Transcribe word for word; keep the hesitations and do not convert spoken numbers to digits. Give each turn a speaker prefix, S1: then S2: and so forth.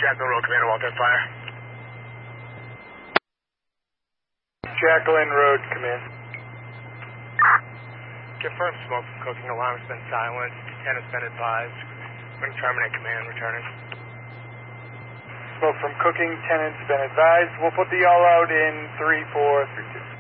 S1: Jacqueline Road, Commander Walter, fire.
S2: Jacqueline Road, command.
S1: Confirm smoke from cooking alarm has been silenced. Tenant's been advised. Going to terminate command, returning.
S2: Smoke from cooking, tenant's been advised. We'll put the all out in three four three two.